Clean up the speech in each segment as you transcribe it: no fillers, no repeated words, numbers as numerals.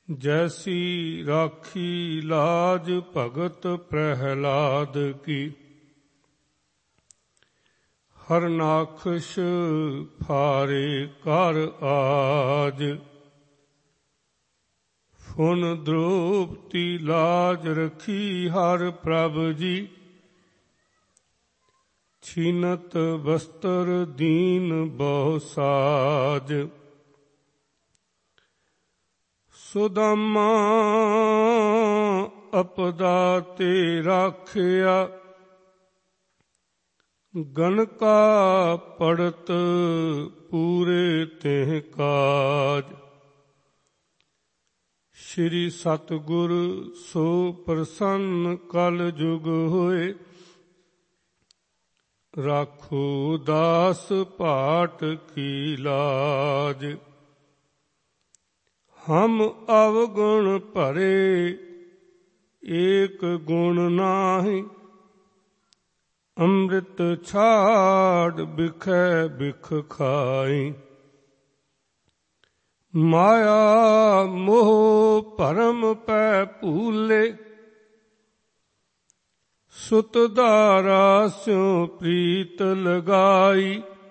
जैसी राखी लाज भगत प्रहलाद की। हरनाखश फारे कर आज। फुन द्रोपती लाज रखी हर प्रभ जी। छीनत वस्त्र दीन बहु साज। सुदामा अपदा ते राखिया। गणका पड़त पूरे तेह काज। श्री सतगुर सो प्रसन्न कल जुग होए। राखो दास पाट की लाज। हम अवगुण भरे एक गुण नाही। अमृत छाड़ बिखै बिख खाई। माया मोह भरम पै भूले। सुत दारा स्यों प्रीत लगाई।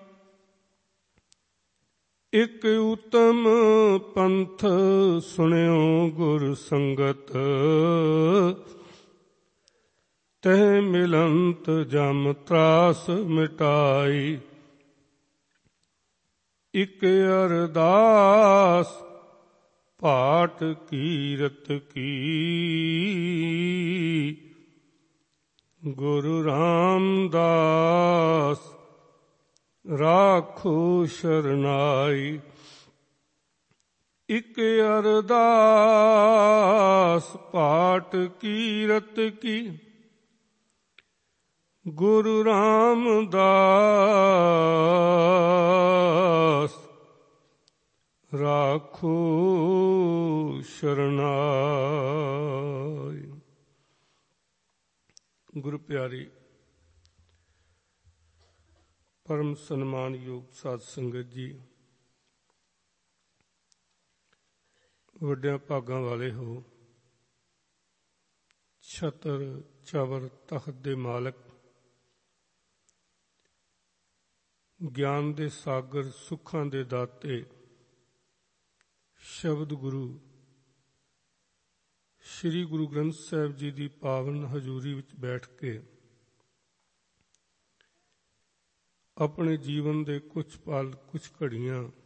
इक उत्तम पंथ सुनियो गुर संगत। तह मिलंत जम त्रास मिटाई। इक अरदास पाठ कीरत की। गुरु रामदास राखो शरनाई। इक अरदास पाठ कीरत की। गुरु रामदास राखो शरनाई। गुरु प्यारी परम सन्मान योग साध संगत जी, ਵੱਡਿਆਂ ਭਾਗਾਂ ਵਾਲੇ ਹੋ। ਛਤਰ ਚਵਰ ਤਖਤ ਦੇ ਮਾਲਕ, ਗਿਆਨ ਦੇ ਸਾਗਰ, ਸੁੱਖਾਂ ਦੇ ਦਾਤੇ, ਸ਼ਬਦ ਗੁਰੂ ਸ੍ਰੀ ਗੁਰੂ ਗ੍ਰੰਥ ਸਾਹਿਬ ਜੀ ਦੀ ਪਾਵਨ ਹਜ਼ੂਰੀ ਵਿੱਚ ਬੈਠ ਕੇ ਆਪਣੇ ਜੀਵਨ ਦੇ ਕੁਝ ਪਲ, ਕੁਝ ਘੜੀਆਂ